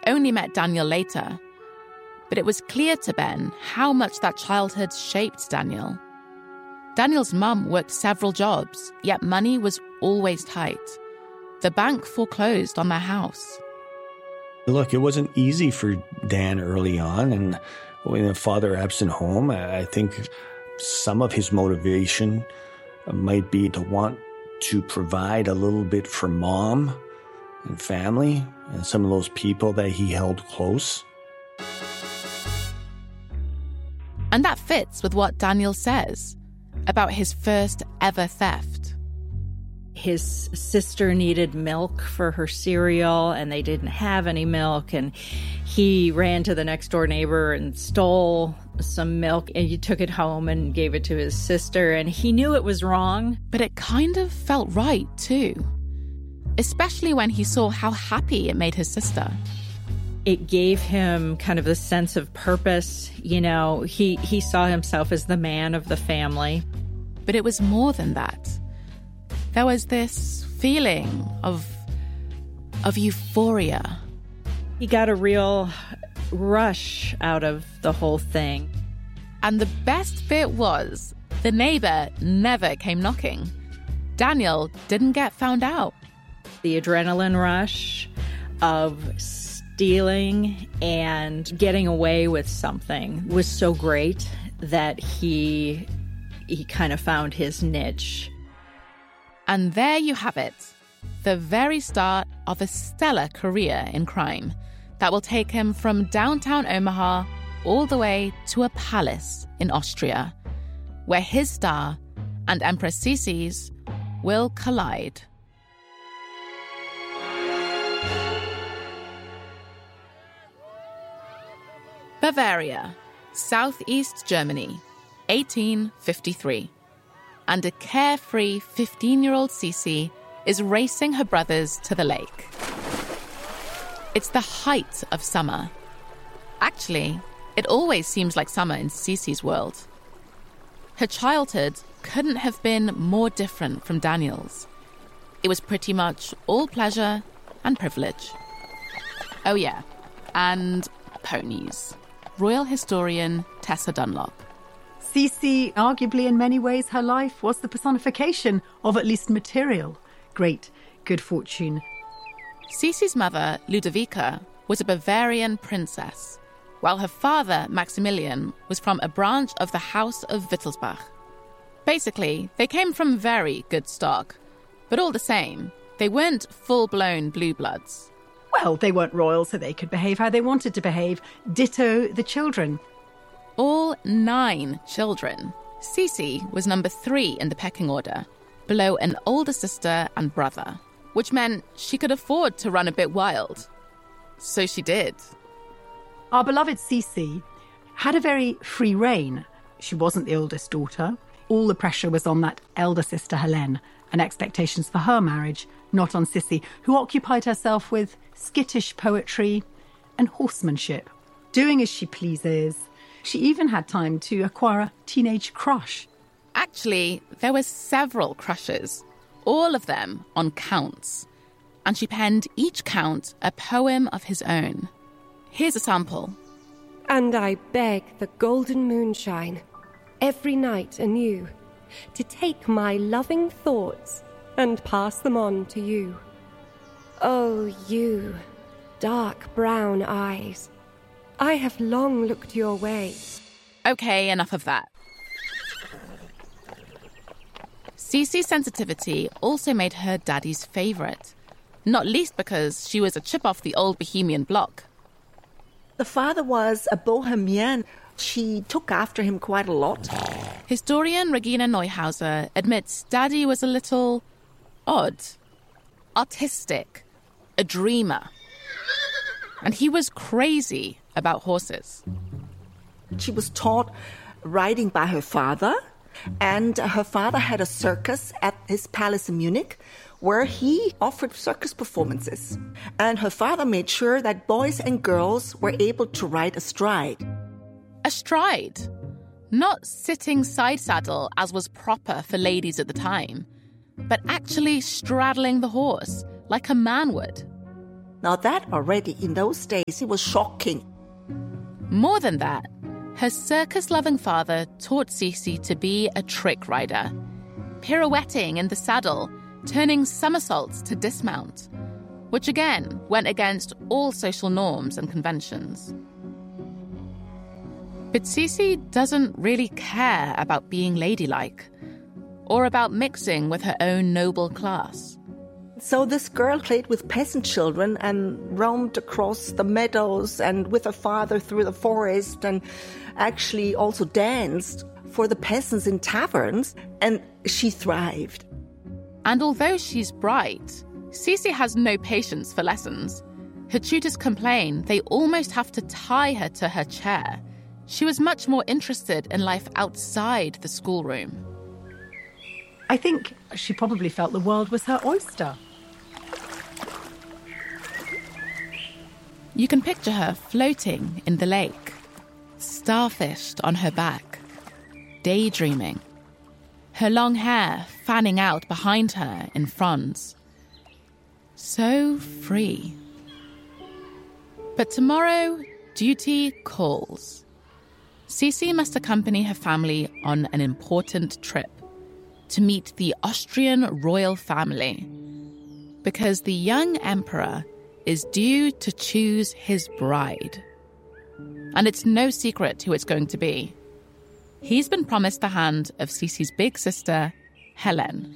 only met Daniel later, but it was clear to Ben how much that childhood shaped Daniel. Daniel's mum worked several jobs, yet money was always tight. The bank foreclosed on their house. Look, it wasn't easy for Dan early on, and with a father absent home, I think some of his motivation might be to want to provide a little bit for mom and family and some of those people that he held close. And that fits with what Daniel says about his first ever theft. His sister needed milk for her cereal, and they didn't have any milk, and he ran to the next door neighbor and stole some milk, and he took it home and gave it to his sister, and he knew it was wrong. But it kind of felt right, too. Especially when he saw how happy it made his sister. It gave him kind of a sense of purpose. You know, he saw himself as the man of the family. But it was more than that. There was this feeling of euphoria. He got a real rush out of the whole thing. And the best bit was the neighbor never came knocking. Daniel didn't get found out. The adrenaline rush of stealing and getting away with something was so great that he kind of found his niche. And there you have it, the very start of a stellar career in crime that will take him from downtown Omaha all the way to a palace in Austria, where his star and Empress Sisi's will collide. Bavaria, southeast Germany, 1853. And a carefree 15-year-old Sisi is racing her brothers to the lake. It's the height of summer. Actually, it always seems like summer in Sisi's world. Her childhood couldn't have been more different from Daniel's. It was pretty much all pleasure and privilege. Oh yeah, and ponies. Royal historian Tessa Dunlop. Sisi, arguably in many ways her life was the personification of at least material great good fortune. Sisi's mother, Ludovica, was a Bavarian princess, while her father, Maximilian, was from a branch of the House of Wittelsbach. Basically, they came from very good stock, but all the same, they weren't full-blown blue bloods. Well, they weren't royal, so they could behave how they wanted to behave. Ditto the children. All 9 children. Sisi was number 3 in the pecking order, below an older sister and brother, which meant she could afford to run a bit wild. So she did. Our beloved Sisi had a very free reign. She wasn't the oldest daughter. All the pressure was on that elder sister, Helene, and expectations for her marriage, not on Sisi, who occupied herself with skittish poetry and horsemanship, doing as she pleases. She even had time to acquire a teenage crush. Actually, there were several crushes, all of them on counts, and she penned each count a poem of his own. Here's a sample. And I beg the golden moonshine, every night anew, to take my loving thoughts and pass them on to you. Oh, you, dark brown eyes, I have long looked your way. Okay, enough of that. Sisi's sensitivity also made her daddy's favourite, not least because she was a chip off the old Bohemian block. The father was a Bohemian. She took after him quite a lot. Historian Regina Neuhauser admits Daddy was a little odd, artistic, a dreamer. And he was crazy about horses. She was taught riding by her father, and her father had a circus at his palace in Munich where he offered circus performances. And her father made sure that boys and girls were able to ride astride. Astride? Not sitting side saddle as was proper for ladies at the time, but actually straddling the horse like a man would. Now that already in those days, it was shocking. More than that, her circus-loving father taught Cece to be a trick rider, pirouetting in the saddle, turning somersaults to dismount, which again went against all social norms and conventions. But Cece doesn't really care about being ladylike or about mixing with her own noble class. So this girl played with peasant children and roamed across the meadows and with her father through the forest, and actually also danced for the peasants in taverns, and she thrived. And although she's bright, Cece has no patience for lessons. Her tutors complain they almost have to tie her to her chair. She was much more interested in life outside the schoolroom. I think she probably felt the world was her oyster. You can picture her floating in the lake, starfished on her back, daydreaming, her long hair fanning out behind her in fronds. So free. But tomorrow, duty calls. Cece must accompany her family on an important trip to meet the Austrian royal family, because the young emperor is due to choose his bride. And it's no secret who it's going to be. He's been promised the hand of Cece's big sister, Helene.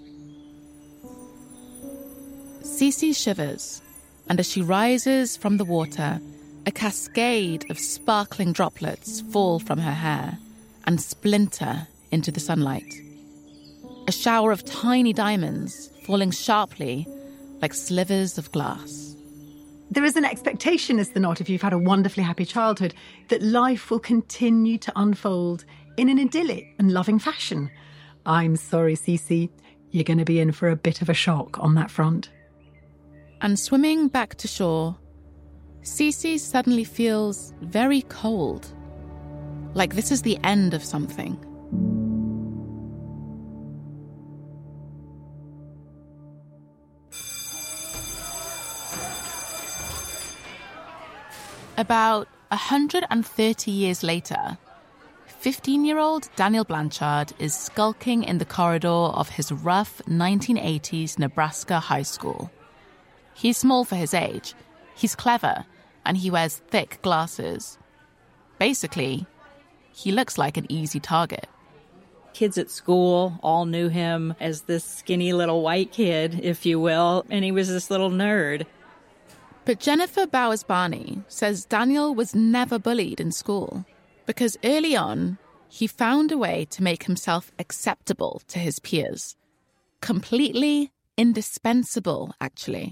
Cece shivers, and as she rises from the water, a cascade of sparkling droplets fall from her hair and splinter into the sunlight. A shower of tiny diamonds falling sharply like slivers of glass. There is an expectation, is there not, if you've had a wonderfully happy childhood, that life will continue to unfold in an idyllic and loving fashion. I'm sorry, Cece, you're going to be in for a bit of a shock on that front. And swimming back to shore, Cece suddenly feels very cold, like this is the end of something. About 130 years later, 15-year-old Daniel Blanchard is skulking in the corridor of his rough 1980s Nebraska high school. He's small for his age, he's clever, and he wears thick glasses. Basically, he looks like an easy target. Kids at school all knew him as this skinny little white kid, if you will, and he was this little nerd. But Jennifer Bowers-Barney says Daniel was never bullied in school because early on, he found a way to make himself acceptable to his peers. Completely indispensable, actually.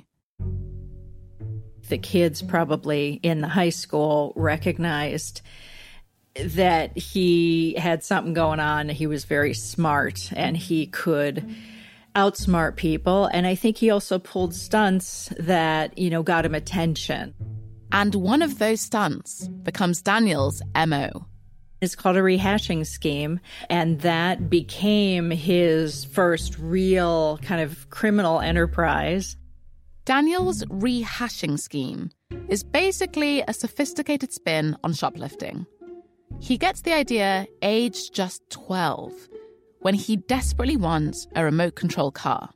The kids probably in the high school recognized that he had something going on. He was very smart and he could outsmart people. And I think he also pulled stunts that, got him attention. And one of those stunts becomes Daniel's MO. It's called a rehashing scheme. And that became his first real kind of criminal enterprise. Daniel's rehashing scheme is basically a sophisticated spin on shoplifting. He gets the idea aged just 12, when he desperately wants a remote control car.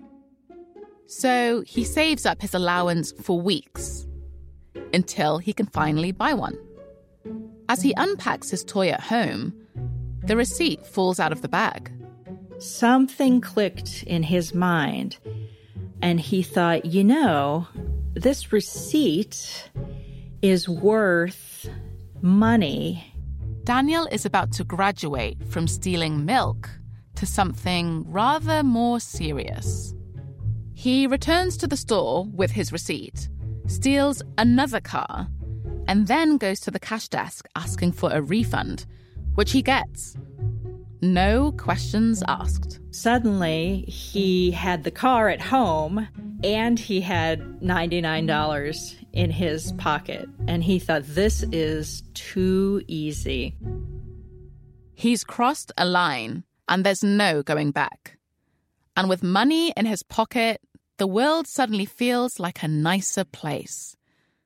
So he saves up his allowance for weeks until he can finally buy one. As he unpacks his toy at home, the receipt falls out of the bag. Something clicked in his mind, and he thought, this receipt is worth money. Daniel is about to graduate from stealing milk to something rather more serious. He returns to the store with his receipt, steals another car, and then goes to the cash desk asking for a refund, which he gets. No questions asked. Suddenly, he had the car at home, and he had $99 in his pocket. And he thought, this is too easy. He's crossed a line, and there's no going back. And with money in his pocket, the world suddenly feels like a nicer place.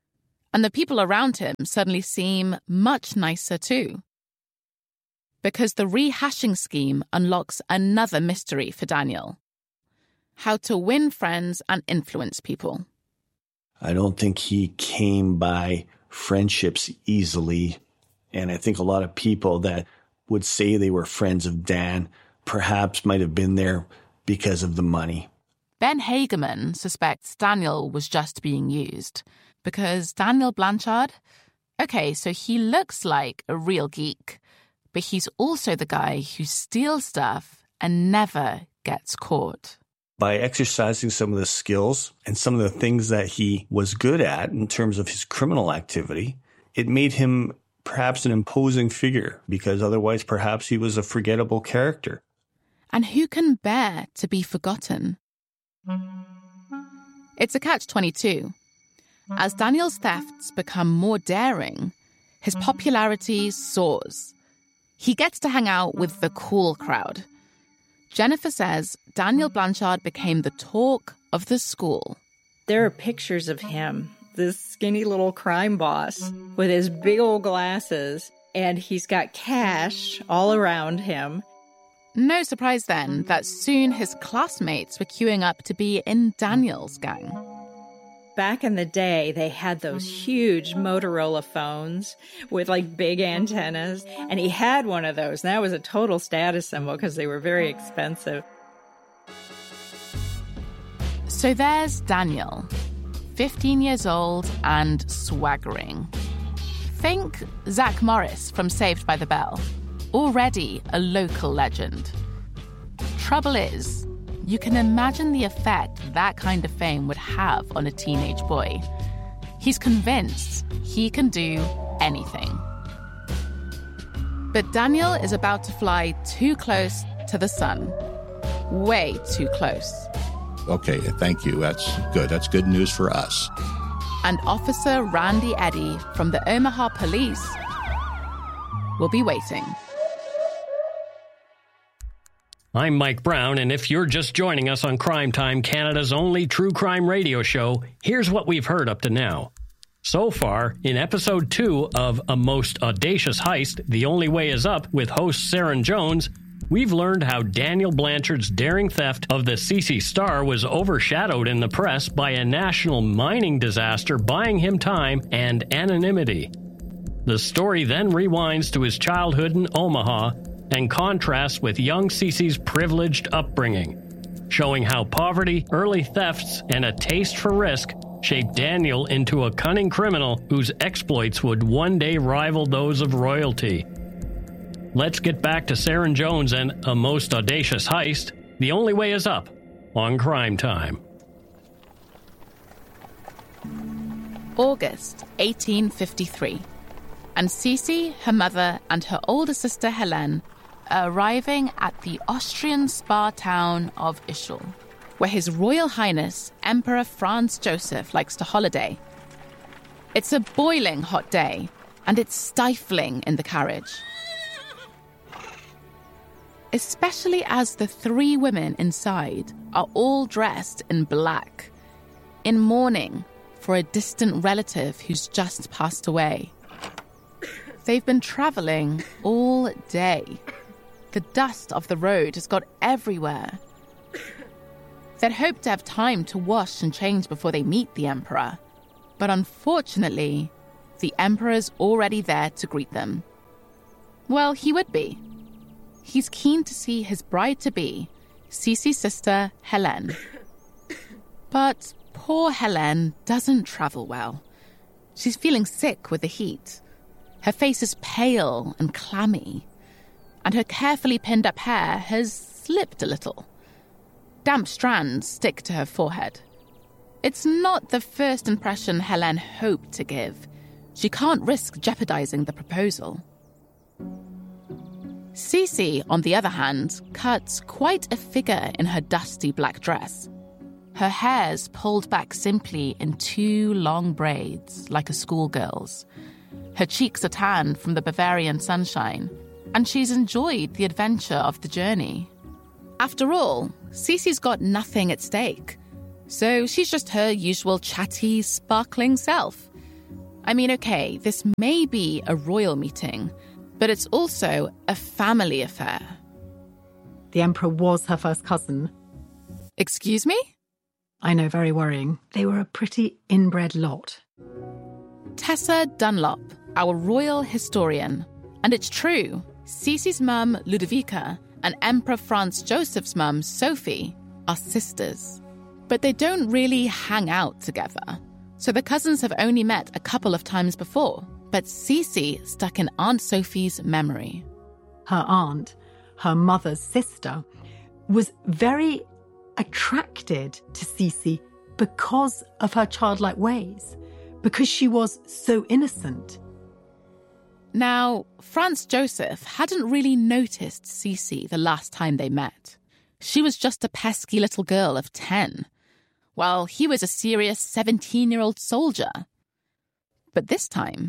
And the people around him suddenly seem much nicer too. Because the rehashing scheme unlocks another mystery for Daniel: how to win friends and influence people. I don't think he came by friendships easily. And I think a lot of people that would say they were friends of Dan perhaps might have been there because of the money. Ben Hageman suspects Daniel was just being used because Daniel Blanchard, okay, so he looks like a real geek, but he's also the guy who steals stuff and never gets caught. By exercising some of the skills and some of the things that he was good at in terms of his criminal activity, it made him perhaps an imposing figure, because otherwise perhaps he was a forgettable character. And who can bear to be forgotten? It's a catch-22. As Daniel's thefts become more daring, his popularity soars. He gets to hang out with the cool crowd. Jennifer says Daniel Blanchard became the talk of the school. There are pictures of him, this skinny little crime boss with his big old glasses, and he's got cash all around him. No surprise then that soon his classmates were queuing up to be in Daniel's gang. Back in the day, they had those huge Motorola phones with like big antennas, and he had one of those. And that was a total status symbol because they were very expensive. So there's Daniel, 15 years old and swaggering. Think Zach Morris from Saved by the Bell, already a local legend. Trouble is, you can imagine the effect that kind of fame would have on a teenage boy. He's convinced he can do anything. But Daniel is about to fly too close to the sun. Way too close. Okay, thank you. That's good. That's good news for us. And Officer Randy Eddy from the Omaha Police will be waiting. I'm Mike Brown, and if you're just joining us on Crime Time, Canada's only true crime radio show, here's what we've heard up to now. So far, in Episode 2 of A Most Audacious Heist, The Only Way Is Up with host Saren Jones, we've learned how Daniel Blanchard's daring theft of the CC Star was overshadowed in the press by a national mining disaster buying him time and anonymity. The story then rewinds to his childhood in Omaha and contrasts with young CC's privileged upbringing, showing how poverty, early thefts, and a taste for risk shaped Daniel into a cunning criminal whose exploits would one day rival those of royalty. Let's get back to Saren Jones and A Most Audacious Heist, The Only Way Is Up, on Crime Time. August 1853. And Cece, her mother, and her older sister Helene are arriving at the Austrian spa town of Ischl, where His Royal Highness Emperor Franz Joseph likes to holiday. It's a boiling hot day, and it's stifling in the carriage. Especially as the three women inside are all dressed in black, in mourning for a distant relative who's just passed away. They've been traveling all day. The dust of the road has got everywhere. They'd hoped to have time to wash and change before they meet the Emperor. But unfortunately, the Emperor's already there to greet them. Well, he would be. He's keen to see his bride-to-be, Cece's sister, Helene. But poor Helene doesn't travel well. She's feeling sick with the heat. Her face is pale and clammy, and her carefully pinned-up hair has slipped a little. Damp strands stick to her forehead. It's not the first impression Helene hoped to give. She can't risk jeopardizing the proposal. Cece, on the other hand, cuts quite a figure in her dusty black dress. Her hair's pulled back simply in two long braids, like a schoolgirl's. Her cheeks are tanned from the Bavarian sunshine, and she's enjoyed the adventure of the journey. After all, Cece's got nothing at stake, so she's just her usual chatty, sparkling self. I mean, okay, this may be a royal meeting, but it's also a family affair. The emperor was her first cousin. Excuse me? I know, very worrying. They were a pretty inbred lot. Tessa Dunlop, our royal historian. And it's true, Sisi's mum, Ludovica, and Emperor Franz Joseph's mum, Sophie, are sisters. But they don't really hang out together. So the cousins have only met a couple of times before. But Sisi stuck in Aunt Sophie's memory. Her aunt, her mother's sister, was very attracted to Sisi because of her childlike ways, because she was so innocent. Now, Franz Joseph hadn't really noticed Sisi the last time they met. She was just a pesky little girl of 10, while he was a serious 17-year-old soldier. But this time,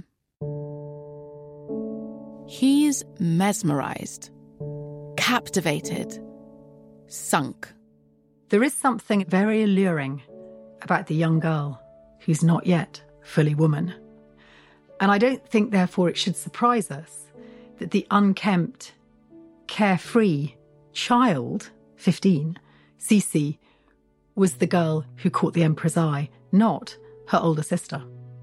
he's mesmerized, captivated, sunk. There is something very alluring about the young girl who's not yet fully woman. And I don't think, therefore, it should surprise us that the unkempt, carefree child, 15, Sisi, was the girl who caught the emperor's eye, not her older sister.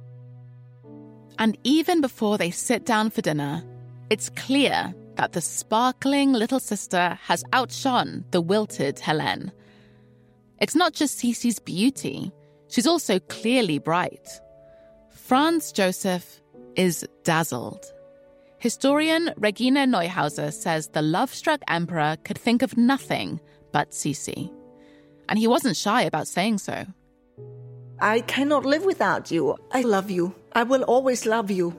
And even before they sit down for dinner, it's clear that the sparkling little sister has outshone the wilted Helene. It's not just Sisi's beauty, she's also clearly bright. Franz Joseph is dazzled. Historian Regina Neuhauser says the love-struck emperor could think of nothing but Sisi. And he wasn't shy about saying so. I cannot live without you. I love you. I will always love you.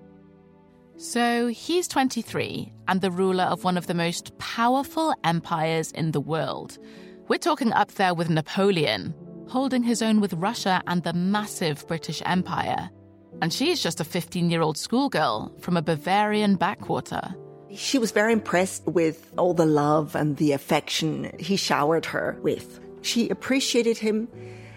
So he's 23 and the ruler of one of the most powerful empires in the world. We're talking up there with Napoleon, holding his own with Russia and the massive British Empire. And she's just a 15-year-old schoolgirl from a Bavarian backwater. She was very impressed with all the love and the affection he showered her with. She appreciated him.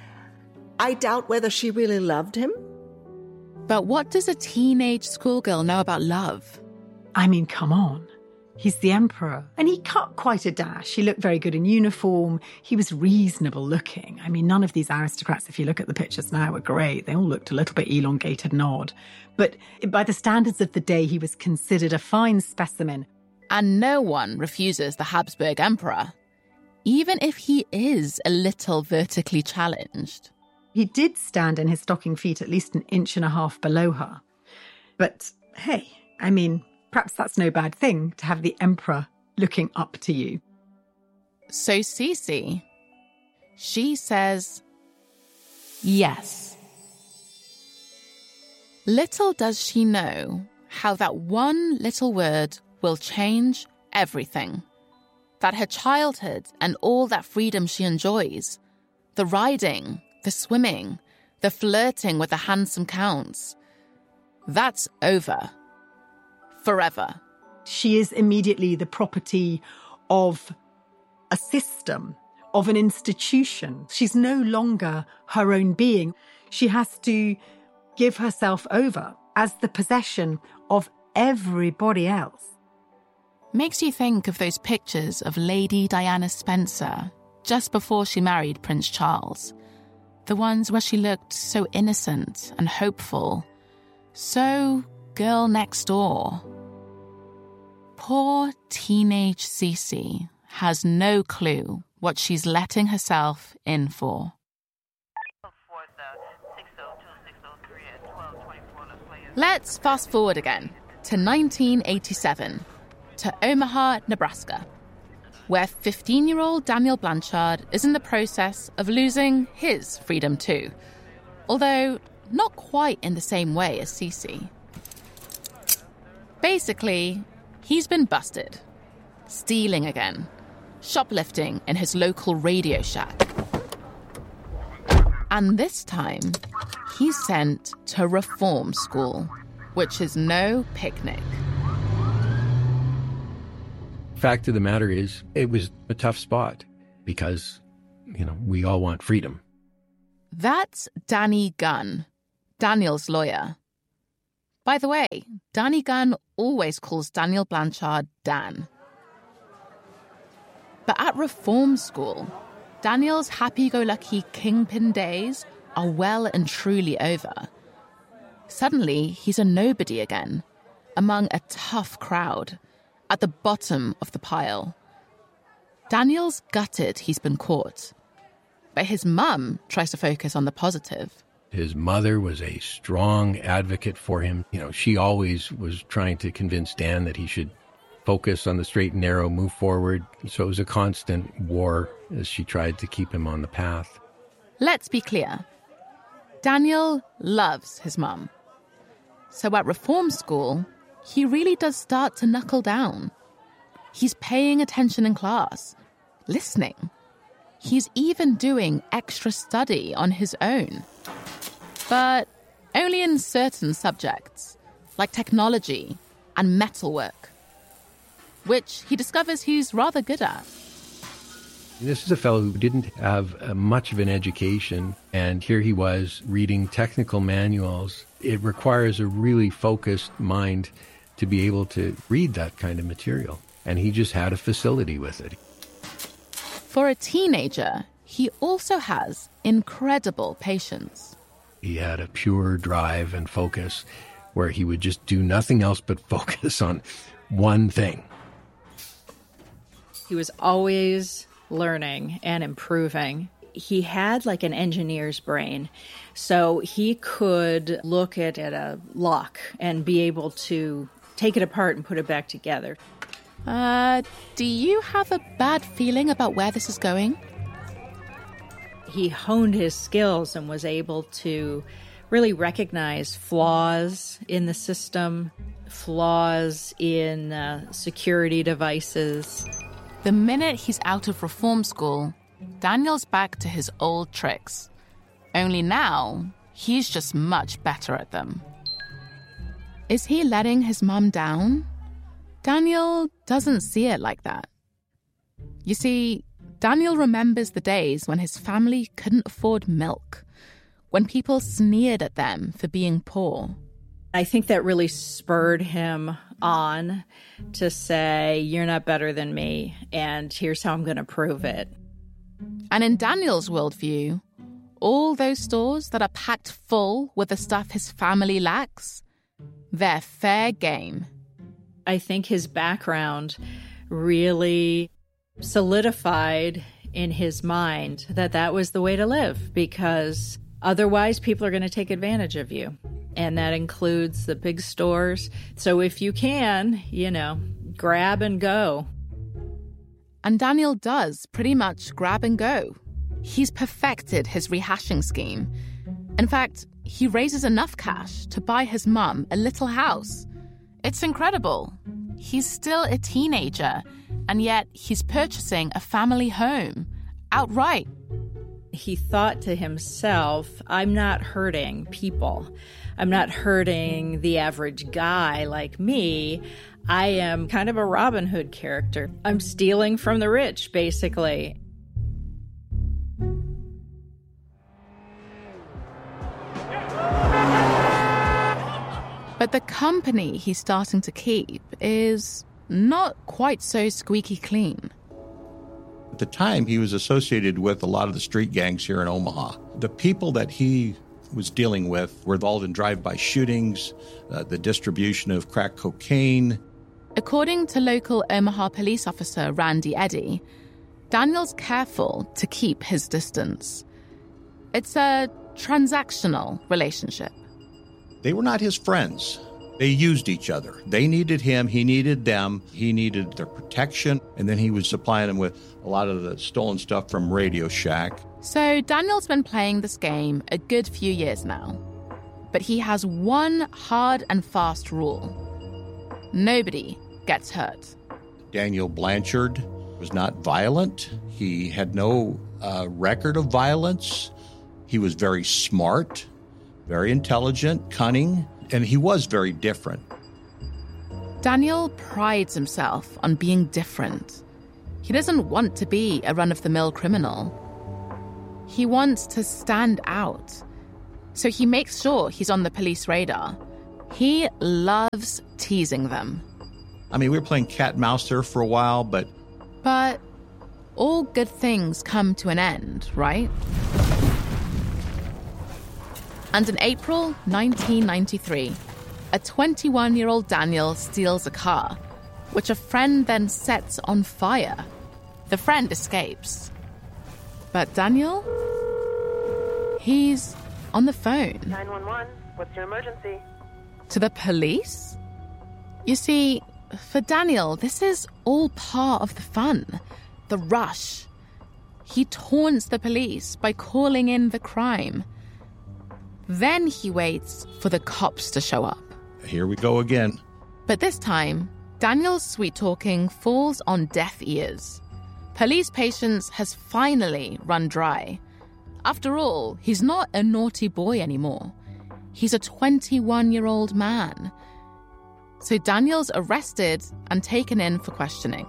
I doubt whether she really loved him. But what does a teenage schoolgirl know about love? I mean, come on. He's the emperor. And he cut quite a dash. He looked very good in uniform. He was reasonable looking. I mean, none of these aristocrats, if you look at the pictures now, are great. They all looked a little bit elongated and odd. But by the standards of the day, he was considered a fine specimen. And no one refuses the Habsburg emperor, even if he is a little vertically challenged. He did stand in his stocking feet at least 1.5 inches below her. But hey, I mean, perhaps that's no bad thing to have the emperor looking up to you. So Sisi, she says yes. Little does she know how that one little word will change everything. That her childhood and all that freedom she enjoys, the riding, the swimming, the flirting with the handsome counts, that's over. Forever. She is immediately the property of a system, of an institution. She's no longer her own being. She has to give herself over as the possession of everybody else. Makes you think of those pictures of Lady Diana Spencer just before she married Prince Charles. The ones where she looked so innocent and hopeful, so girl next door. Poor teenage Sisi has no clue what she's letting herself in for. Let's fast forward again to 1987, to Omaha, Nebraska, where 15-year-old Daniel Blanchard is in the process of losing his freedom too, although not quite in the same way as Sisi. Basically, he's been busted, stealing again, shoplifting in his local Radio Shack. And this time, he's sent to reform school, which is no picnic. Fact of the matter is, it was a tough spot because, we all want freedom. That's Danny Gunn, Daniel's lawyer. By the way, Danny Gunn always calls Daniel Blanchard Dan. But at reform school, Daniel's happy-go-lucky kingpin days are well and truly over. Suddenly, he's a nobody again, among a tough crowd, at the bottom of the pile. Daniel's gutted he's been caught, but his mum tries to focus on the positive. His mother was a strong advocate for him. She always was trying to convince Dan that he should focus on the straight and narrow, move forward. So it was a constant war as she tried to keep him on the path. Let's be clear. Daniel loves his mum. So at reform school, he really does start to knuckle down. He's paying attention in class, listening. He's even doing extra study on his own. But only in certain subjects, like technology and metalwork, which he discovers he's rather good at. This is a fellow who didn't have much of an education, and here he was reading technical manuals. It requires a really focused mind to be able to read that kind of material, and he just had a facility with it. For a teenager, he also has incredible patience. He had a pure drive and focus where he would just do nothing else but focus on one thing. He was always learning and improving. He had like an engineer's brain, so he could look at a lock and be able to take it apart and put it back together. Do you have a bad feeling about where this is going? He honed his skills and was able to really recognize flaws in the system, flaws in security devices. The minute he's out of reform school, Daniel's back to his old tricks. Only now, he's just much better at them. Is he letting his mum down? Daniel doesn't see it like that. You see, Daniel remembers the days when his family couldn't afford milk, when people sneered at them for being poor. I think that really spurred him on to say, you're not better than me, and here's how I'm going to prove it. And in Daniel's worldview, all those stores that are packed full with the stuff his family lacks, they're fair game. I think his background really solidified in his mind that that was the way to live, because otherwise people are going to take advantage of you. And that includes the big stores. So if you can, grab and go. And Daniel does pretty much grab and go. He's perfected his rehashing scheme. In fact, he raises enough cash to buy his mum a little house. It's incredible. He's still a teenager, and yet he's purchasing a family home outright. He thought to himself, I'm not hurting people. I'm not hurting the average guy like me. I am kind of a Robin Hood character. I'm stealing from the rich, basically. But the company he's starting to keep is not quite so squeaky clean. At the time, he was associated with a lot of the street gangs here in Omaha. The people that he was dealing with were involved in drive-by shootings, the distribution of crack cocaine. According to local Omaha police officer Randy Eddy, Daniel's careful to keep his distance. It's a transactional relationship. They were not his friends. They used each other. They needed him. He needed them. He needed their protection. And then he was supplying them with a lot of the stolen stuff from Radio Shack. So Daniel's been playing this game a good few years now. But he has one hard and fast rule. Nobody gets hurt. Daniel Blanchard was not violent. He had no record of violence. He was very smart, very intelligent, cunning, and he was very different. Daniel prides himself on being different. He doesn't want to be a run-of-the-mill criminal. He wants to stand out. So he makes sure he's on the police radar, He loves teasing them. I mean, we were playing cat and mouse there for a while, but all good things come to an end, right? And in April 1993, a 21-year-old Daniel steals a car, which a friend then sets on fire. The friend escapes. But Daniel, he's on the phone. 911, what's your emergency? To the police? You see, for Daniel, this is all part of the fun, the rush. He taunts the police by calling in the crime. Then he waits for the cops to show up. here we go again. But this time, Daniel's sweet-talking falls on deaf ears. Police patience has finally run dry. After all, he's not a naughty boy anymore. He's a 21-year-old man. So Daniel's arrested and taken in for questioning.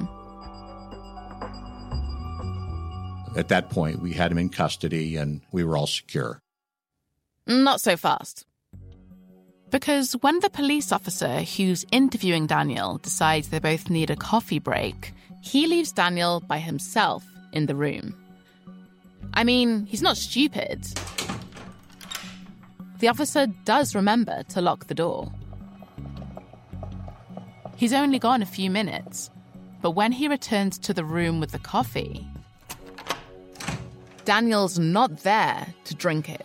At that point, we had him in custody and we were all secure. Not so fast. Because when the police officer who's interviewing Daniel decides they both need a coffee break, he leaves Daniel by himself in the room. I mean, he's not stupid. The officer does remember to lock the door. He's only gone a few minutes, but when he returns to the room with the coffee, Daniel's not there to drink it.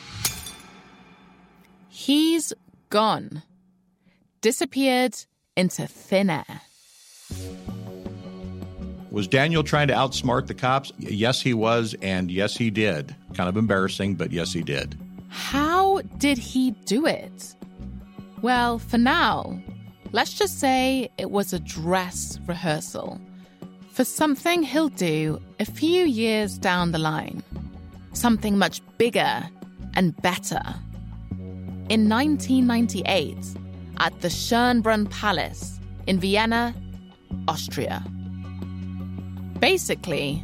He's gone. Disappeared into thin air. Was Daniel trying to outsmart the cops? Yes, he was, and yes, he did. Kind of embarrassing, but yes, he did. How did he do it? Well, for now, let's just say it was a dress rehearsal for something he'll do a few years down the line. Something much bigger and better. In 1998, at the Schönbrunn Palace in Vienna, Austria. Basically,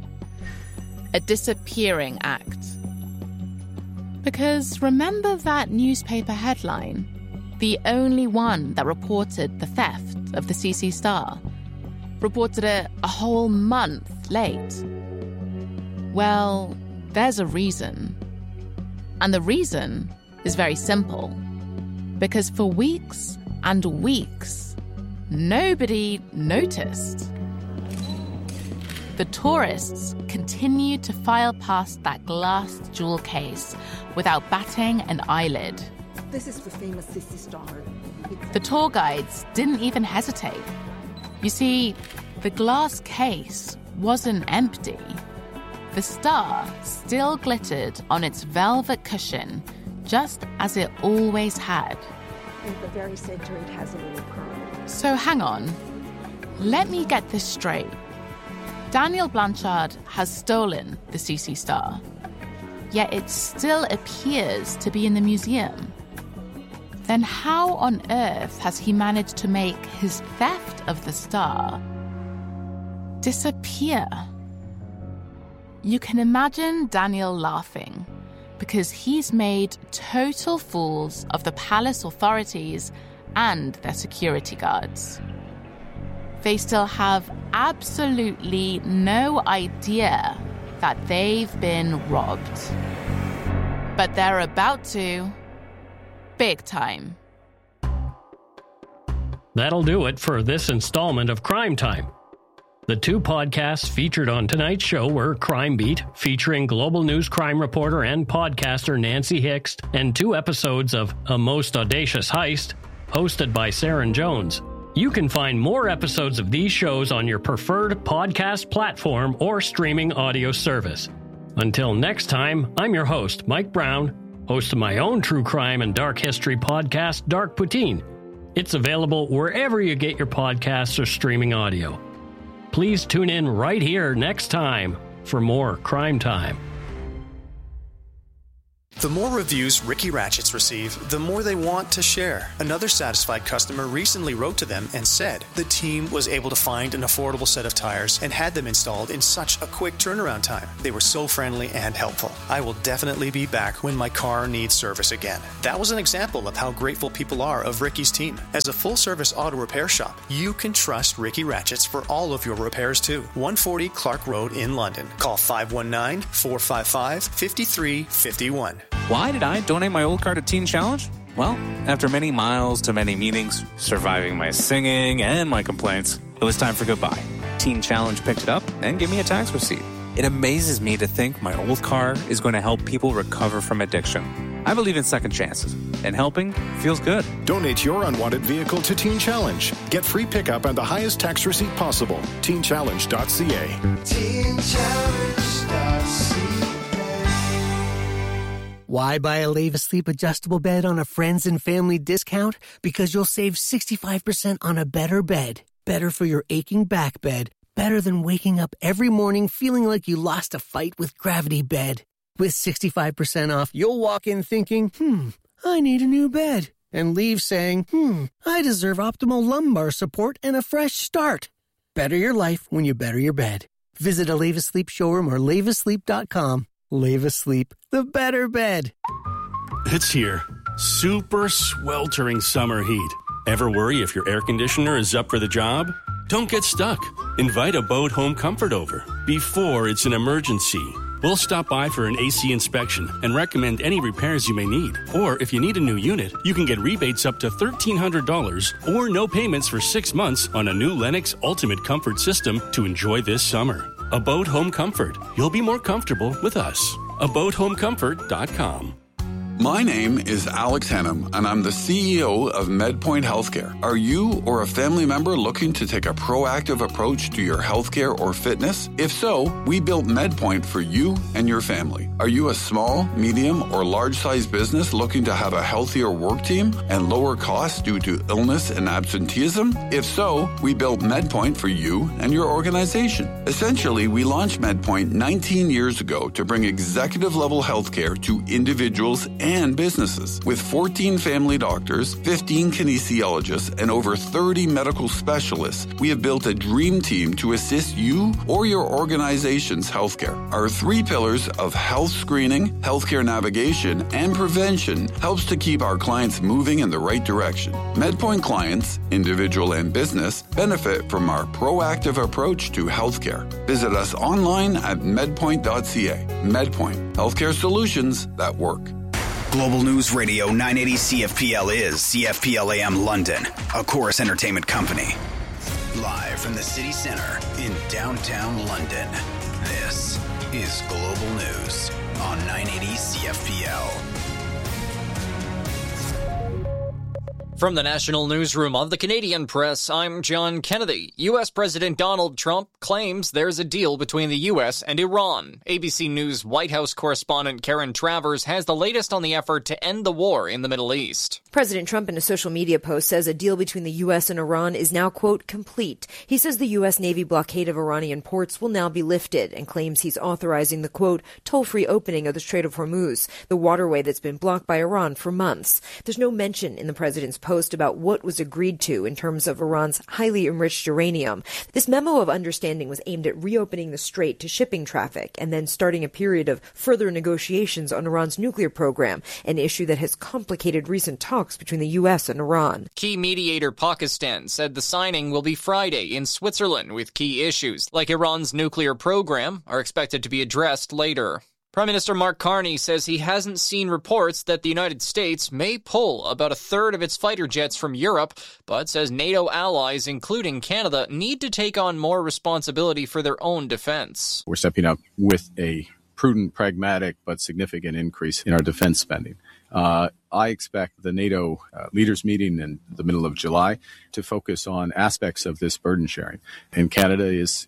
a disappearing act. Because remember that newspaper headline? The only one that reported the theft of the CC Star. Reported it a whole month late. Well, there's a reason. And the reason is very simple. Because for weeks and weeks, nobody noticed. The tourists continued to file past that glass jewel case without batting an eyelid. This is the famous CC Star. The tour guides didn't even hesitate. You see, the glass case wasn't empty. The star still glittered on its velvet cushion, just as it always had. In the very center, it has a little pearl. So hang on. Let me get this straight. Daniel Blanchard has stolen the CC Star, yet it still appears to be in the museum. Then how on earth has he managed to make his theft of the star disappear? You can imagine Daniel laughing, because he's made total fools of the palace authorities and their security guards. They still have absolutely no idea that they've been robbed. But they're about to. Big time. That'll do it for this installment of Crime Time. The two podcasts featured on tonight's show were Crime Beat, featuring global news crime reporter and podcaster Nancy Hixt, and 2 episodes of A Most Audacious Heist, hosted by Saren Jones. You can find more episodes of these shows on your preferred podcast platform or streaming audio service. Until next time, I'm your host, Mike Brown, host of my own true crime and dark history podcast, Dark Poutine. It's available wherever you get your podcasts or streaming audio. Please tune in right here next time for more Crime Time. The more reviews Ricky Ratchets receive, the more they want to share. Another satisfied customer recently wrote to them and said the team was able to find an affordable set of tires and had them installed in such a quick turnaround time. They were so friendly and helpful. I will definitely be back when my car needs service again. That was an example of how grateful people are of Ricky's team. As a full-service auto repair shop, you can trust Ricky Ratchets for all of your repairs too. 140 Clark Road in London. Call 519-455-5351. Why did I donate my old car to Teen Challenge? Well, after many miles to many meetings, surviving my singing and my complaints, it was time for goodbye. Teen Challenge picked it up and gave me a tax receipt. It amazes me to think my old car is going to help people recover from addiction. I believe in second chances, and helping feels good. Donate your unwanted vehicle to Teen Challenge. Get free pickup and the highest tax receipt possible. TeenChallenge.ca. TeenChallenge.ca. Why buy a Leva Sleep adjustable bed on a friends and family discount? Because you'll save 65% on a better bed. Better for your aching back bed. Better than waking up every morning feeling like you lost a fight with Gravity Bed. With 65% off, you'll walk in thinking, I need a new bed. And leave saying, I deserve optimal lumbar support and a fresh start. Better your life when you better your bed. Visit a Leva Sleep showroom or levasleep.com. Leva Sleep, the better bed. It's here. Super sweltering summer heat. Ever worry if your air conditioner is up for the job? Don't get stuck. Invite Abode Home Comfort over before it's an emergency. We'll stop by for an AC inspection and recommend any repairs you may need. Or if you need a new unit, you can get rebates up to $1,300 or no payments for 6 months on a new Lennox Ultimate Comfort system to enjoy this summer. Abode Home Comfort. You'll be more comfortable with us. AbodeHomeComfort.com. My name is Alex Hannum, and I'm the CEO of MedPoint Healthcare. Are you or a family member looking to take a proactive approach to your healthcare or fitness? If so, we built MedPoint for you and your family. Are you a small, medium, or large-sized business looking to have a healthier work team and lower costs due to illness and absenteeism? If so, we built MedPoint for you and your organization. Essentially, we launched MedPoint 19 years ago to bring executive-level healthcare to individuals and businesses. With 14 family doctors, 15 kinesiologists, and over 30 medical specialists, we have built a dream team to assist you or your organization's healthcare. Our 3 pillars of health screening, healthcare navigation, and prevention helps to keep our clients moving in the right direction. MedPoint clients, individual and business, benefit from our proactive approach to healthcare. Visit us online at medpoint.ca. MedPoint, healthcare solutions that work. Global News Radio 980 CFPL is CFPL AM London, a Chorus Entertainment company. Live from the city center in downtown London, this is Global News on 980 CFPL. From the National Newsroom of the Canadian Press, I'm John Kennedy. U.S. President Donald Trump claims there's a deal between the U.S. and Iran. ABC News White House correspondent Karen Travers has the latest on the effort to end the war in the Middle East. President Trump in a social media post says a deal between the U.S. and Iran is now, quote, complete. He says the U.S. Navy blockade of Iranian ports will now be lifted and claims he's authorizing the, quote, toll-free opening of the Strait of Hormuz, the waterway that's been blocked by Iran for months. There's no mention in the president's post about what was agreed to in terms of Iran's highly enriched uranium. This memo of understanding was aimed at reopening the strait to shipping traffic and then starting a period of further negotiations on Iran's nuclear program, an issue that has complicated recent talks between the U.S. and Iran. Key mediator Pakistan said the signing will be Friday in Switzerland, with key issues like Iran's nuclear program are expected to be addressed later. Prime Minister Mark Carney says he hasn't seen reports that the United States may pull about a third of its fighter jets from Europe, but says NATO allies, including Canada, need to take on more responsibility for their own defense. We're stepping up with a prudent, pragmatic, but significant increase in our defense spending. I expect the NATO leaders meeting in the middle of July to focus on aspects of this burden sharing. And Canada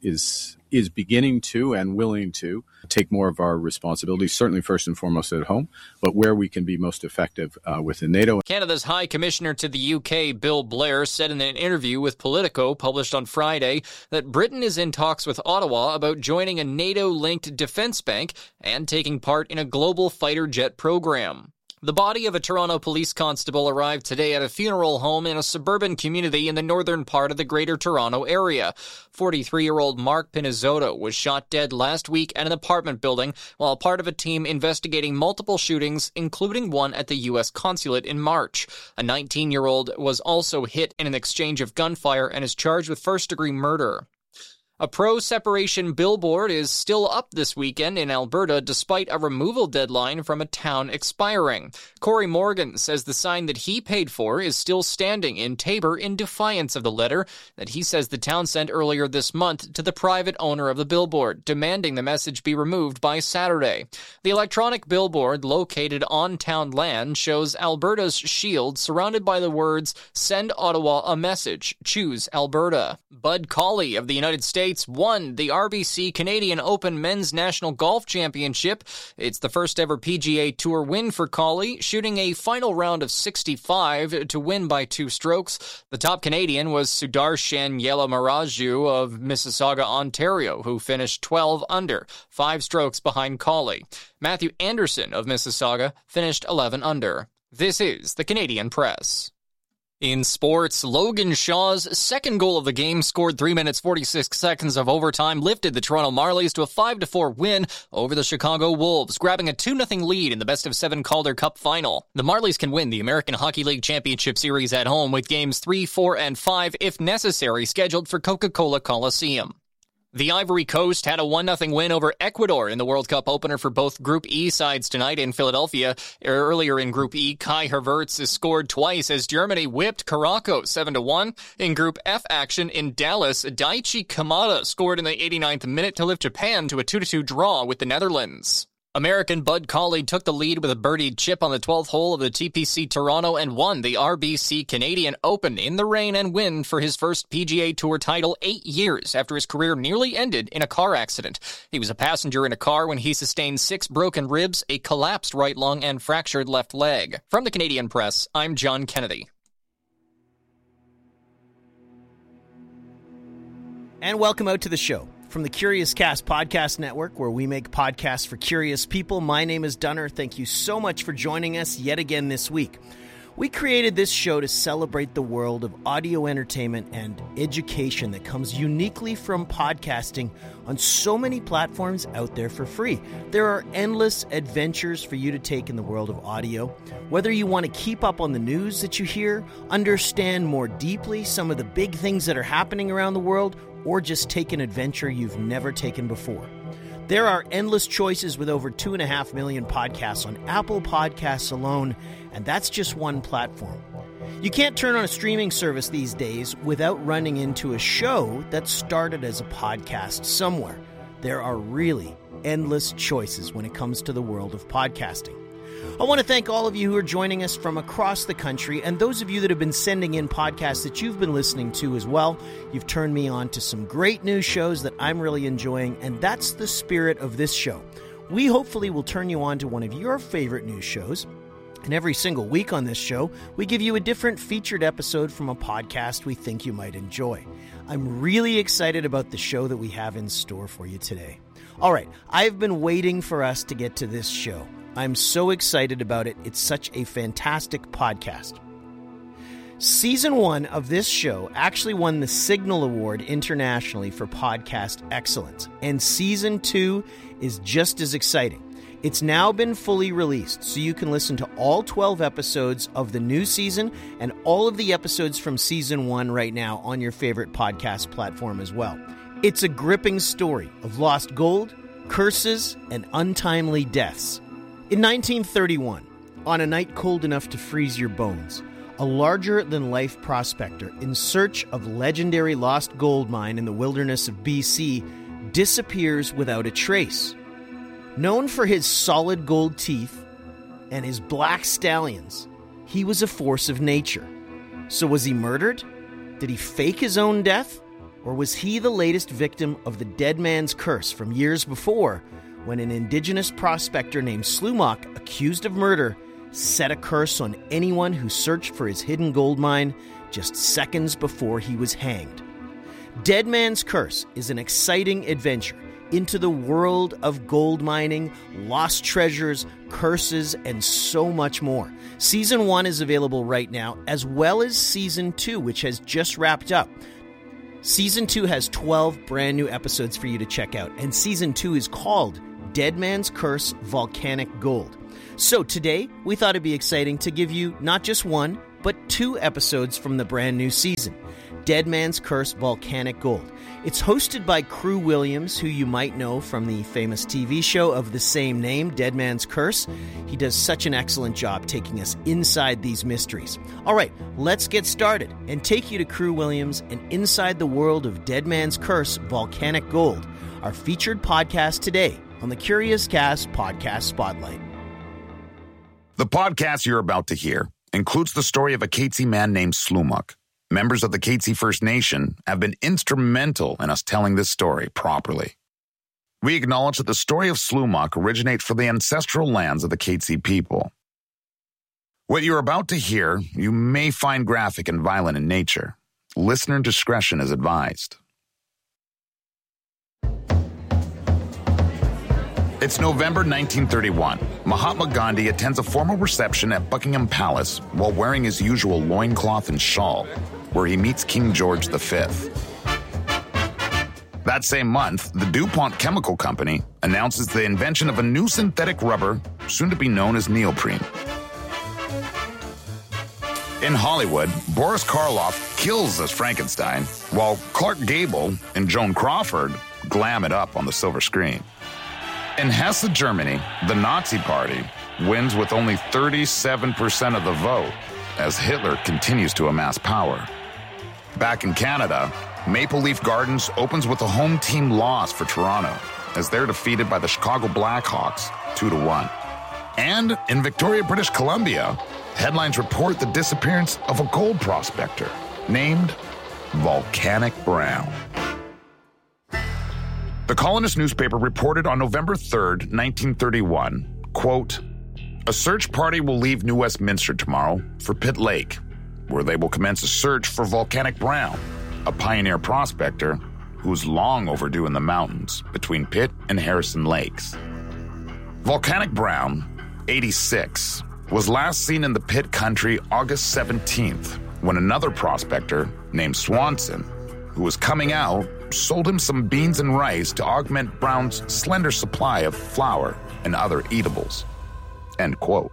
is beginning to and willing to take more of our responsibilities, certainly first and foremost at home, but where we can be most effective within NATO. Canada's High Commissioner to the UK, Bill Blair, said in an interview with Politico published on Friday that Britain is in talks with Ottawa about joining a NATO-linked defence bank and taking part in a global fighter jet program. The body of a Toronto police constable arrived today at a funeral home in a suburban community in the northern part of the Greater Toronto area. 43-year-old Mark Pinizzotto was shot dead last week at an apartment building while part of a team investigating multiple shootings, including one at the U.S. consulate in March. A 19-year-old was also hit in an exchange of gunfire and is charged with first-degree murder. A pro-separation billboard is still up this weekend in Alberta despite a removal deadline from a town expiring. Corey Morgan says the sign that he paid for is still standing in Taber in defiance of the letter that he says the town sent earlier this month to the private owner of the billboard, demanding the message be removed by Saturday. The electronic billboard located on town land shows Alberta's shield surrounded by the words, "Send Ottawa a message. Choose Alberta." Bud Cauley of the United States won the RBC Canadian Open Men's National Golf Championship. It's the first ever PGA Tour win for Cauley, shooting a final round of 65 to win by 2 strokes. The top Canadian was Sudarshan Yelamaraju of Mississauga, Ontario, who finished 12 under, 5 strokes behind Cauley. Matthew Anderson of Mississauga finished 11 under. This is the Canadian Press. In sports, Logan Shaw's second goal of the game, scored 3 minutes 46 seconds of overtime, lifted the Toronto Marlies to a 5-4 win over the Chicago Wolves, grabbing a 2-0 lead in the best-of-7 Calder Cup final. The Marlies can win the American Hockey League Championship Series at home with games 3, 4, and 5, if necessary, scheduled for Coca-Cola Coliseum. The Ivory Coast had a 1-0 win over Ecuador in the World Cup opener for both Group E sides tonight in Philadelphia. Earlier in Group E, Kai Havertz scored twice as Germany whipped Morocco 7-1. In Group F action in Dallas, Daichi Kamada scored in the 89th minute to lift Japan to a 2-2 draw with the Netherlands. American Bud Cauley took the lead with a birdied chip on the 12th hole of the TPC Toronto and won the RBC Canadian Open in the rain and wind for his first PGA Tour title 8 years after his career nearly ended in a car accident. He was a passenger in a car when he sustained 6 broken ribs, a collapsed right lung, and fractured left leg. From the Canadian Press, I'm John Kennedy. And welcome out to the show. From the Curious Cast Podcast Network, where we make podcasts for curious people, my name is Dunner. Thank you so much for joining us yet again this week. We created this show to celebrate the world of audio entertainment and education that comes uniquely from podcasting on so many platforms out there for free. There are endless adventures for you to take in the world of audio. Whether you want to keep up on the news that you hear, understand more deeply some of the big things that are happening around the world, or just take an adventure you've never taken before. There are endless choices with over 2.5 million podcasts on Apple Podcasts alone, and that's just one platform. You can't turn on a streaming service these days without running into a show that started as a podcast somewhere. There are really endless choices when it comes to the world of podcasting. I want to thank all of you who are joining us from across the country, and those of you that have been sending in podcasts that you've been listening to as well. You've turned me on to some great new shows that I'm really enjoying, and that's the spirit of this show. We hopefully will turn you on to one of your favorite news shows. And every single week on this show, we give you a different featured episode from a podcast we think you might enjoy. I'm really excited about the show that we have in store for you today. All right, I've been waiting for us to get to this show. I'm so excited about it. It's such a fantastic podcast. Season 1 of this show actually won the Signal Award internationally for podcast excellence, and Season 2 is just as exciting. It's now been fully released, so you can listen to all 12 episodes of the new season and all of the episodes from Season 1 right now on your favorite podcast platform as well. It's a gripping story of lost gold, curses, and untimely deaths. In 1931, on a night cold enough to freeze your bones, a larger-than-life prospector in search of legendary lost gold mine in the wilderness of BC disappears without a trace. Known for his solid gold teeth, and his black stallions. He was a force of nature. So was he murdered? Did he fake his own death? Or was he the latest victim of the dead man's curse from years before, when an indigenous prospector named Slumock, accused of murder, set a curse on anyone who searched for his hidden gold mine just seconds before he was hanged? Dead Man's Curse is an exciting adventure into the world of gold mining, lost treasures, curses, and so much more. Season 1 is available right now, as well as Season 2, which has just wrapped up. Season 2 has 12 brand new episodes for you to check out, and Season 2 is called Dead Man's Curse Volcanic Gold. So today, we thought it'd be exciting to give you not just one, but 2 episodes from the brand new season, Dead Man's Curse Volcanic Gold. It's hosted by Crew Williams, who you might know from the famous TV show of the same name, Dead Man's Curse. He does such an excellent job taking us inside these mysteries. All right, let's get started and take you to Crew Williams and inside the world of Dead Man's Curse Volcanic Gold, our featured podcast today on the Curious Cast Podcast Spotlight. The podcast you're about to hear includes the story of a Katzie man named Slumock. Members of the Katzie First Nation have been instrumental in us telling this story properly. We acknowledge that the story of Slumock originates from the ancestral lands of the Katzie people. What you're about to hear, you may find graphic and violent in nature. Listener discretion is advised. It's November 1931. Mahatma Gandhi attends a formal reception at Buckingham Palace while wearing his usual loincloth and shawl, where he meets King George V. That same month, the DuPont Chemical Company announces the invention of a new synthetic rubber, soon to be known as neoprene. In Hollywood, Boris Karloff kills as Frankenstein, while Clark Gable and Joan Crawford glam it up on the silver screen. In Hesse, Germany, the Nazi Party wins with only 37% of the vote as Hitler continues to amass power. Back in Canada, Maple Leaf Gardens opens with a home team loss for Toronto as they're defeated by the Chicago Blackhawks 2-1. And in Victoria, British Columbia, headlines report the disappearance of a gold prospector named Volcanic Brown. The Colonist newspaper reported on November 3rd, 1931, quote, "A search party will leave New Westminster tomorrow for Pitt Lake, where they will commence a search for Volcanic Brown, a pioneer prospector who's long overdue in the mountains between Pitt and Harrison Lakes." Volcanic Brown, 86, was last seen in the Pitt country August 17th, when another prospector named Swanson, who was coming out, sold him some beans and rice to augment Brown's slender supply of flour and other eatables. End quote.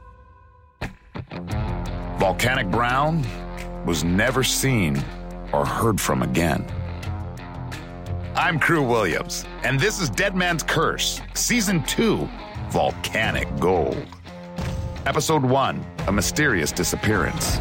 Volcanic Brown was never seen or heard from again. I'm Crew Williams, and this is Dead Man's Curse, Season 2, Volcanic Gold. Episode 1, A Mysterious Disappearance.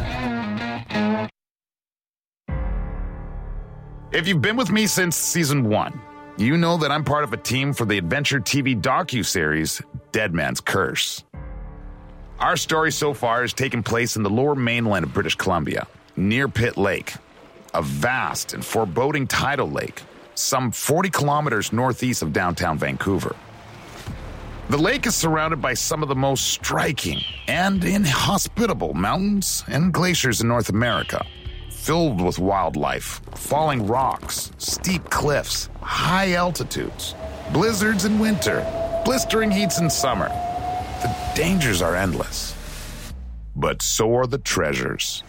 If you've been with me since Season 1, you know that I'm part of a team for the adventure TV docuseries Dead Man's Curse. Our story so far has taken place in the lower mainland of British Columbia, near Pitt Lake, a vast and foreboding tidal lake, some 40 kilometers northeast of downtown Vancouver. The lake is surrounded by some of the most striking and inhospitable mountains and glaciers in North America, filled with wildlife, falling rocks, steep cliffs, high altitudes, blizzards in winter, blistering heats in summer. The dangers are endless, but so are the treasures.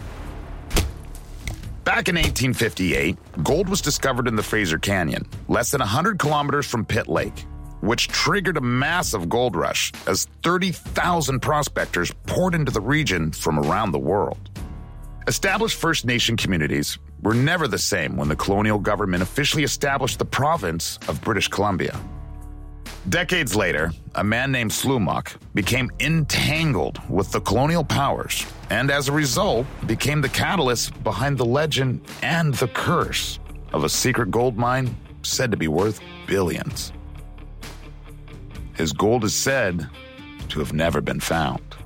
Back in 1858, gold was discovered in the Fraser Canyon, less than 100 kilometers from Pitt Lake, which triggered a massive gold rush as 30,000 prospectors poured into the region from around the world. Established First Nation communities were never the same when the colonial government officially established the province of British Columbia. Decades later, a man named Slumock became entangled with the colonial powers and as a result became the catalyst behind the legend and the curse of a secret gold mine said to be worth billions. His gold is said to have never been found.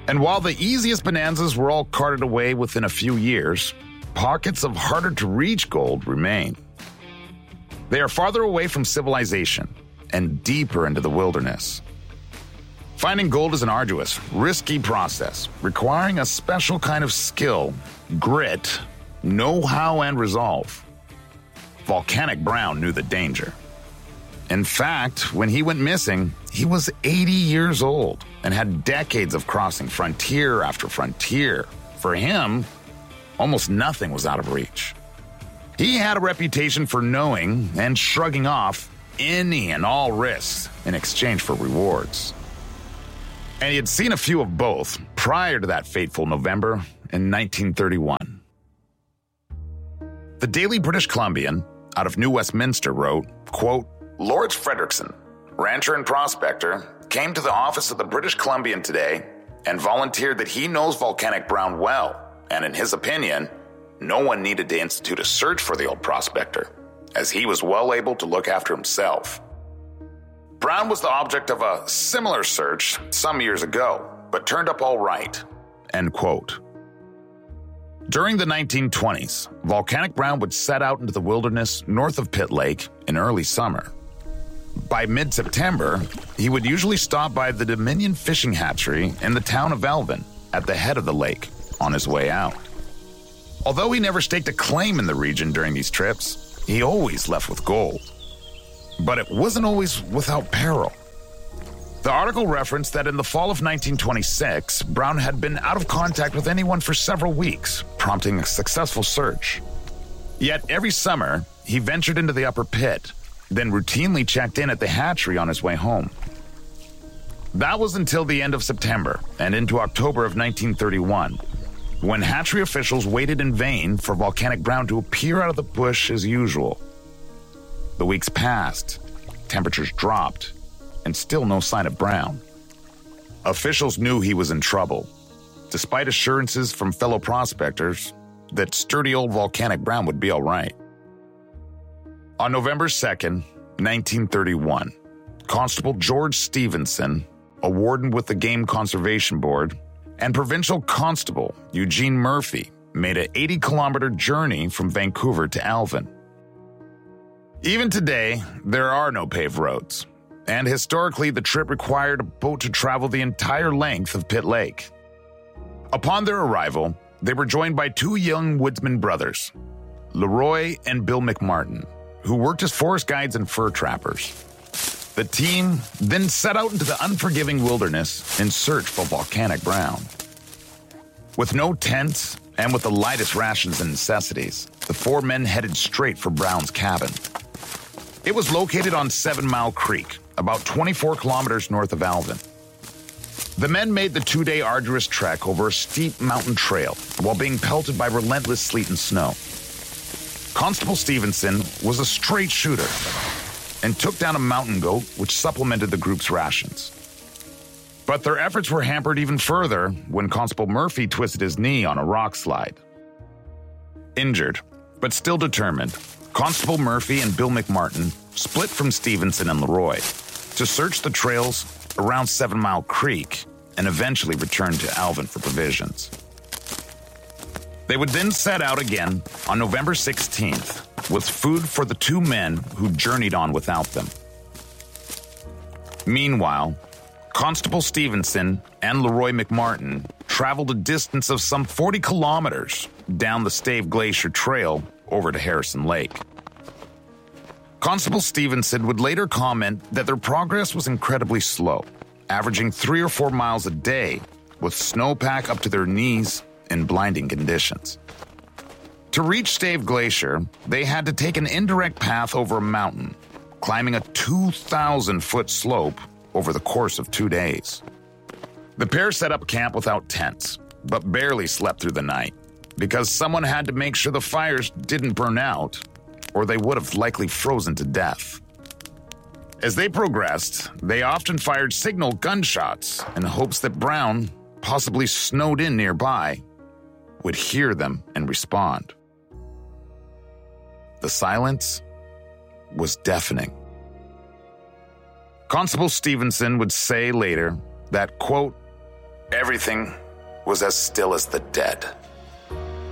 And while the easiest bonanzas were all carted away within a few years, pockets of harder-to-reach gold remain. They are farther away from civilization and deeper into the wilderness. Finding gold is an arduous, risky process, requiring a special kind of skill, grit, know-how, and resolve. Volcanic Brown knew the danger. In fact, when he went missing, he was 80 years old and had decades of crossing frontier after frontier. For him, almost nothing was out of reach. He had a reputation for knowing and shrugging off any and all risks in exchange for rewards. And he had seen a few of both prior to that fateful November in 1931. The Daily British Columbian, out of New Westminster, wrote, quote, Lord Frederickson, rancher and prospector, came to the office of the British Columbian today and volunteered that he knows Volcanic Brown well, and in his opinion, no one needed to institute a search for the old prospector, as he was well able to look after himself. Brown was the object of a similar search some years ago, but turned up all right, end quote. During the 1920s, Volcanic Brown would set out into the wilderness north of Pitt Lake in early summer. By mid-September, he would usually stop by the Dominion Fishing Hatchery in the town of Alvin at the head of the lake on his way out. Although he never staked a claim in the region during these trips, he always left with gold. But it wasn't always without peril. The article referenced that in the fall of 1926, Brown had been out of contact with anyone for several weeks, prompting a successful search. Yet every summer, he ventured into the upper pit, then routinely checked in at the hatchery on his way home. That was until the end of September and into October of 1931, when hatchery officials waited in vain for Volcanic Brown to appear out of the bush as usual. The weeks passed, temperatures dropped, and still no sign of Brown. Officials knew he was in trouble, despite assurances from fellow prospectors that sturdy old Volcanic Brown would be all right. On November 2nd, 1931, Constable George Stevenson, a warden with the Game Conservation Board, and Provincial Constable Eugene Murphy made an 80-kilometer journey from Vancouver to Alvin. Even today, there are no paved roads, and historically the trip required a boat to travel the entire length of Pitt Lake. Upon their arrival, they were joined by two young woodsman brothers, Leroy and Bill McMartin, who worked as forest guides and fur trappers. The team then set out into the unforgiving wilderness in search for Volcanic Brown. With no tents and with the lightest rations and necessities, the four men headed straight for Brown's cabin. It was located on 7 Mile Creek, about 24 kilometers north of Alvin. The men made the 2-day arduous trek over a steep mountain trail while being pelted by relentless sleet and snow. Constable Stevenson was a straight shooter and took down a mountain goat which supplemented the group's rations. But their efforts were hampered even further when Constable Murphy twisted his knee on a rock slide. Injured, but still determined, Constable Murphy and Bill McMartin split from Stevenson and Leroy to search the trails around 7 Mile Creek and eventually return to Alvin for provisions. They would then set out again on November 16th with food for the two men who journeyed on without them. Meanwhile, Constable Stevenson and Leroy McMartin traveled a distance of some 40 kilometers down the Stave Glacier Trail over to Harrison Lake. Constable Stevenson would later comment that their progress was incredibly slow, averaging 3 or 4 miles a day, with snowpack up to their knees in blinding conditions. To reach Stave Glacier, they had to take an indirect path over a mountain, climbing a 2,000-foot slope over the course of 2 days. The pair set up camp without tents, but barely slept through the night, because someone had to make sure the fires didn't burn out, or they would have likely frozen to death. As they progressed, they often fired signal gunshots in hopes that Brown, possibly snowed in nearby, would hear them and respond. The silence was deafening. Constable Stevenson would say later that, quote, Everything was as still as the dead.